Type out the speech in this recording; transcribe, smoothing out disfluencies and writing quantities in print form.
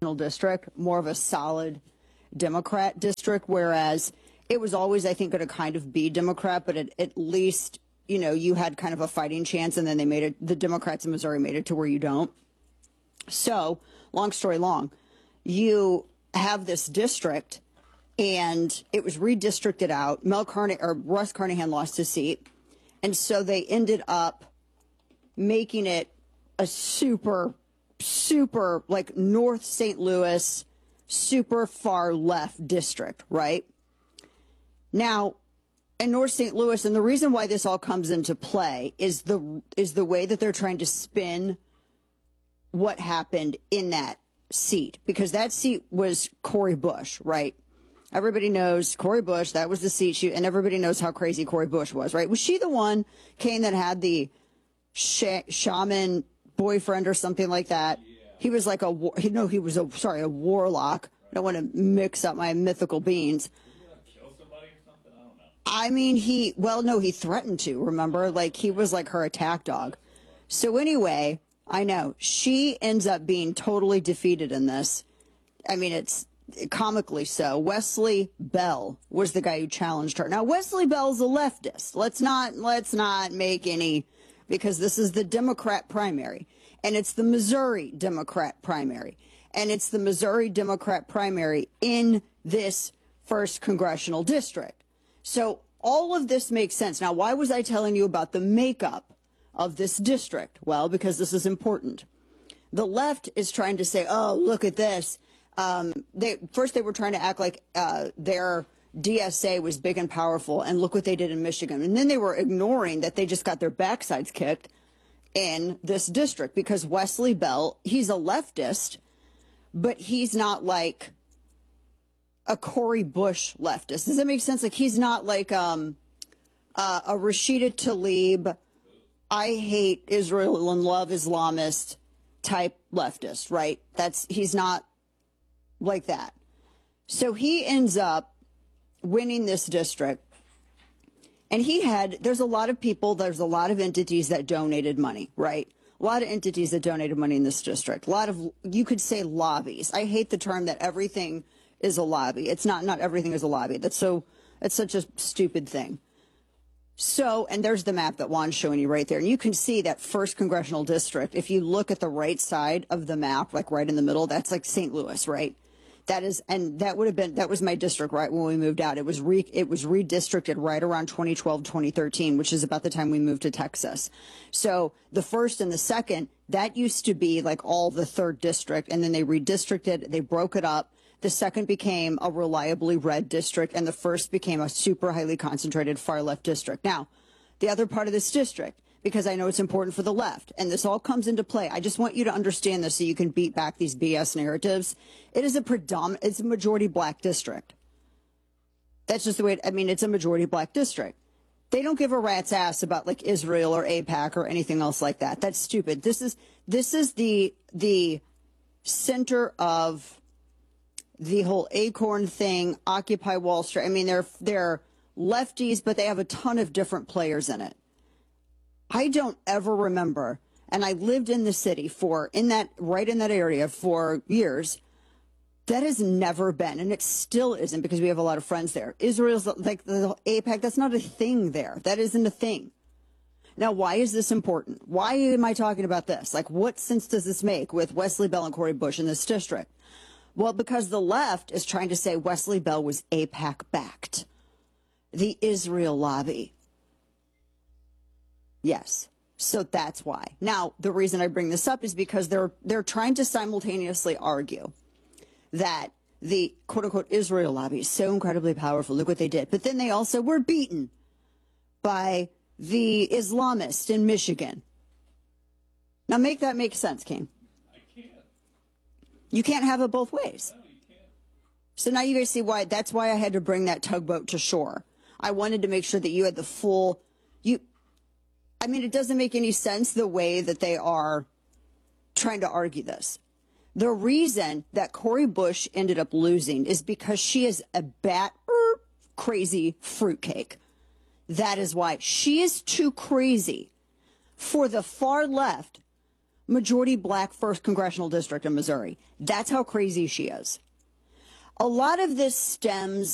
congressional district, more of a solid Democrat district, whereas it was always, I think, going to kind of be Democrat, but at least, you know, you had kind of a fighting chance, and then they made it, the Democrats in Missouri made it to where you don't. So, long story long, you have this district, and it was redistricted out. Russ Carnahan lost his seat, and so they ended up making it a super, like North St. Louis, super far left district, right? Now, in North St. Louis, and the reason why this all comes into play is the way that they're trying to spin what happened in that seat, because that seat was Cori Bush, right? Everybody knows Cori Bush. That was the seat and everybody knows how crazy Cori Bush was, right? Was she the one, Kane, that had the shaman boyfriend or something like that? Yeah. He was like a warlock. I don't want to mix up my mythical beans. Kill somebody or something? I don't know. I mean, he threatened to, remember? Like, he was like her attack dog. So anyway, I know she ends up being totally defeated in this. I mean, it's comically so. Wesley Bell was the guy who challenged her. Now, Wesley Bell's a leftist. Let's not make any, because this is the Democrat primary, and it's the Missouri Democrat primary, and it's the Missouri Democrat primary in this first congressional district. So all of this makes sense. Now, why was I telling you about the makeup of this district? Well, because this is important. The left is trying to say, oh, look at this. They were trying to act like their DSA was big and powerful, and look what they did in Michigan. And then they were ignoring that they just got their backsides kicked in this district, because Wesley Bell, he's a leftist, but he's not like a Cori Bush leftist. Does that make sense? Like, he's not like a Rashida Tlaib, I hate Israel and love Islamist type leftist, right? He's not like that. So he ends up winning this district. And there's a lot of entities that donated money, right? A lot of entities that donated money in this district. A lot of, you could say, lobbies. I hate the term that everything is a lobby. It's not everything is a lobby. It's such a stupid thing. So, and there's the map that Juan's showing you right there. And you can see that first congressional district. If you look at the right side of the map, like right in the middle, that's like St. Louis, right? That was my district right when we moved out. It was redistricted right around 2012, 2013, which is about the time we moved to Texas. So the first and the second, that used to be like all the third district, and then they redistricted, they broke it up. The second became a reliably red district, and the first became a super highly concentrated far left district. Now, the other part of this district, because I know it's important for the left, and this all comes into play. I just want you to understand this so you can beat back these BS narratives. It's a majority black district. That's just the way, it's a majority black district. They don't give a rat's ass about like Israel or AIPAC or anything else like that. That's stupid. This is the center of the whole Acorn thing, Occupy Wall Street. I mean, they're lefties, but they have a ton of different players in it. I don't ever remember, and I lived in the city right in that area for years. That has never been, and it still isn't, because we have a lot of friends there. Israel's like the AIPAC, that's not a thing there. That isn't a thing. Now, why is this important? Why am I talking about this? Like, what sense does this make with Wesley Bell and Cori Bush in this district? Well, because the left is trying to say Wesley Bell was AIPAC backed. The Israel lobby. Yes. So that's why. Now, the reason I bring this up is because they're trying to simultaneously argue that the quote-unquote Israel lobby is so incredibly powerful. Look what they did. But then they also were beaten by the Islamists in Michigan. Now, make that make sense, King. I can't. You can't have it both ways. No, you can't. So now you guys see why. That's why I had to bring that tugboat to shore. I wanted to make sure that you had the full... it doesn't make any sense the way that they are trying to argue this. The reason that Cori Bush ended up losing is because she is a crazy fruitcake. That is why. She is too crazy for the far left, majority black 1st congressional district in Missouri. That's how crazy she is. A lot of this stems